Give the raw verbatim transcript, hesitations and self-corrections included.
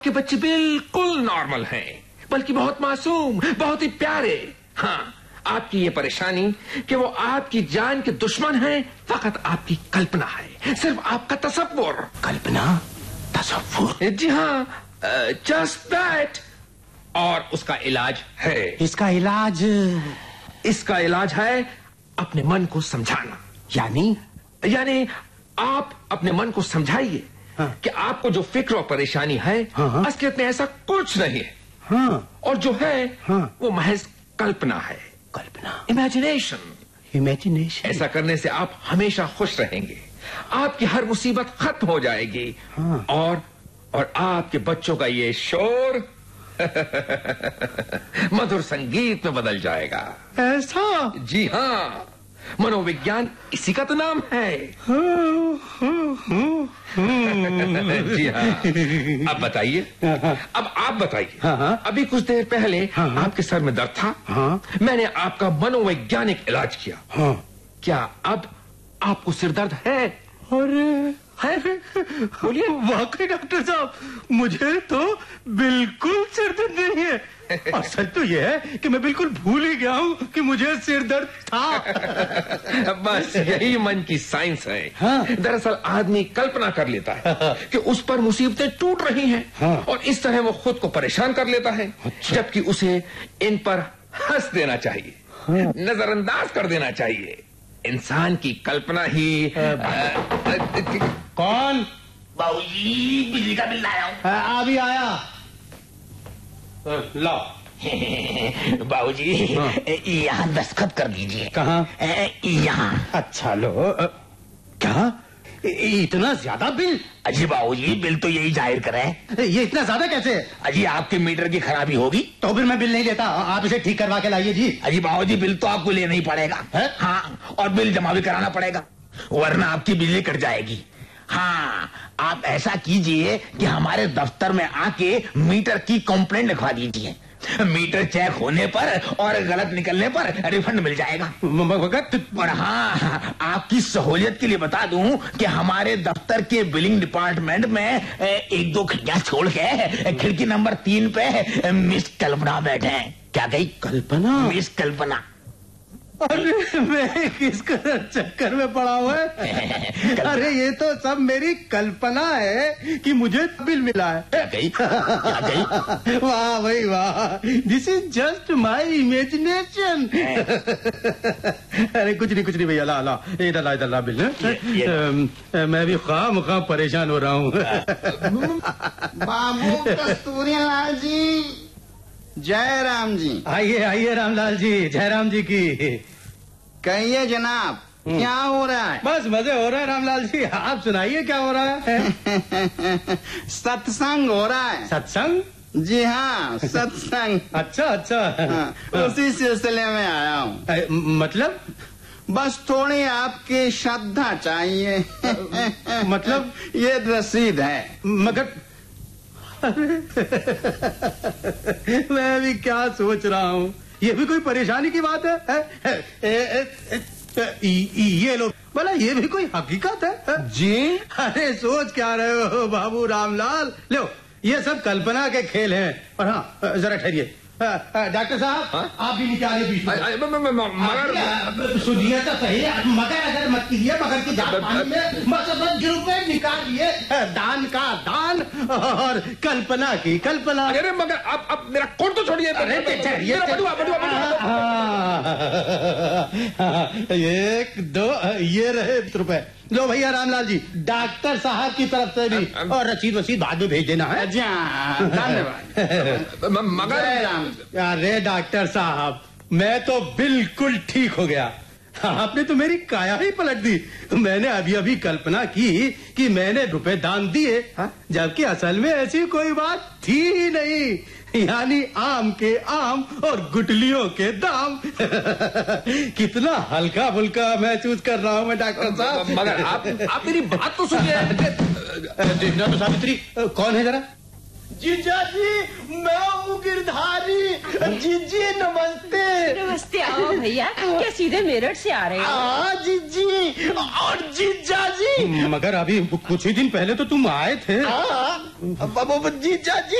कि बच्चे बिल्कुल नॉर्मल हैं, बल्कि बहुत मासूम, बहुत ही प्यारे। हाँ, आपकी ये परेशानी कि वो आपकी जान के दुश्मन हैं, फकत आपकी कल्पना है, सिर्फ आपका तसव्वुर। कल्पना? तसव्वुर? जी हाँ, जस्ट दैट। और उसका इलाज है। इसका इलाज? इसका इलाज है अपने मन को समझाना। यानी? यानी आप अपने मन को समझाइए हाँ। कि आपको जो फिक्र और परेशानी है हाँ। असलियत में ऐसा कुछ नहीं है हाँ। और जो है हाँ। वो महज कल्पना है। कल्पना? इमेजिनेशन। इमेजिनेशन? ऐसा करने से आप हमेशा खुश रहेंगे, आपकी हर मुसीबत खत्म हो जाएगी हाँ। और और आपके बच्चों का ये शोर मधुर संगीत में बदल जाएगा। ऐसा? जी हाँ, मनोविज्ञान इसी का तो नाम है। जी हाँ। अब बताइए, अब आप बताइए, अभी कुछ देर पहले आपके सर में दर्द था, मैंने आपका मनोवैज्ञानिक इलाज किया, क्या अब आपको सिर दर्द है? अरे है? बोलिए। वाकई डॉक्टर साहब, मुझे तो बिल्कुल सिर दर्द नहीं है। और सच तो यह है कि मैं बिल्कुल भूल ही गया हूँ कि मुझे सिर दर्द था। बस यही मन की साइंस है। हाँ। दरअसल आदमी कल्पना कर लेता है कि उस पर मुसीबतें टूट रही हैं हाँ। और इस तरह वो खुद को परेशान कर लेता है। अच्छा। जबकि उसे इन पर हंस देना चाहिए हाँ। नजरअंदाज कर देना चाहिए। इंसान की कल्पना ही आ, आ, आ, कौन? बाबूजी, बिजली का बिल लाया हूँ। अभी आया। ला। बाबूजी हाँ। यहाँ दस्तखत कर दीजिए। कहाँ? यहाँ। अच्छा लो। क्या इतना ज्यादा बिल? अजी बाबूजी, बिल तो यही जाहिर करे। ये इतना ज्यादा कैसे? अजी आपके मीटर की खराबी होगी। तो फिर मैं बिल नहीं लेता, आप इसे ठीक करवा के लाइए जी। अजी बाबूजी, बिल तो आपको लेना ही पड़ेगा है? हाँ, और बिल जमा भी कराना पड़ेगा, वरना आपकी बिजली कट जाएगी। हाँ, आप ऐसा कीजिए कि हमारे दफ्तर में आके मीटर की कंप्लेंट लिखवा दीजिए। मीटर चेक होने पर और गलत निकलने पर रिफंड मिल जाएगा। और हाँ, आपकी सहूलियत के लिए बता दूं कि हमारे दफ्तर के बिलिंग डिपार्टमेंट में एक दो खिड़कियां छोड़ के खिड़की नंबर तीन पे मिस कल्पना बैठे हैं। क्या कही? कल्पना? मिस कल्पना। अरे मैं किस चक्कर में पड़ा हुआ है? अरे ये तो सब मेरी कल्पना है कि मुझे बिल मिला है। क्या कही? क्या कही? वाह भाई वाह, this is just my imagination. अरे कुछ नहीं कुछ नहीं भैया, ला ला इधर ला इधर ला बिल। मैं भी ख्वाम ख्वाम परेशान हो रहा हूँ। बाबू कस्तूरीलाल जी, जय राम जी। आइए आइए रामलाल जी, जय राम जी की। कहिए जनाब, क्या हो रहा है? बस मजे हो रहे हैं रामलाल जी, आप सुनाइए क्या हो रहा है? सत्संग हो रहा है। सत्संग? जी हाँ, सत्संग। अच्छा अच्छा हाँ, उसी सिलसिले में आया हूँ। मतलब? बस थोड़ी आपकी श्रद्धा चाहिए। मतलब? ये रसीद है। मगर मैं भी क्या सोच रहा हूँ, ये भी कोई परेशानी की बात है, है? ए, ए, ए, ए, ये लो भला, ये भी कोई हकीकत है, है? जी? अरे सोच क्या रहे हो बाबू रामलाल, लो ये सब कल्पना के खेल हैं। और हाँ जरा ठहरिए, डॉक्टर साहब आप भी निकालिए बीच में। मगर सुनिए तो सही, मगर अगर मत कीजिए, मगर की जात पानी में मतलब रुपए निकालिए। दान का दान और कल्पना की कल्पना। अरे मगर आप अब मेरा कोट तो छोड़िए। एक दो ये रहे रुपए, लो भैया रामलाल जी, डॉक्टर साहब की तरफ से भी, और रसीद वसीद बाद में भेज देना है। धन्यवाद। मगर अरे डॉक्टर साहब, मैं तो बिल्कुल ठीक हो गया, आपने तो मेरी काया ही पलट दी। मैंने अभी अभी कल्पना की कि मैंने रुपए दान दिए, जबकि असल में ऐसी कोई बात थी ही नहीं। यानी आम के आम और गुटलियों के दाम। कितना हल्का फुल्का महसूस कर रहा हूँ मैं डॉक्टर साहब। मगर आप आप मेरी बात तो सुनिए। सावित्री कौन है जरा? जीजा जी मैं हूँ गिरधारी। जीजी नमस्ते। नमस्ते। आओ भैया, क्या सीधे मेरठ से आ रहे हो? हाँ जीजी और जीजा जी। मगर अभी कुछ ही दिन पहले तो तुम आए थे। हाँ जीजा जी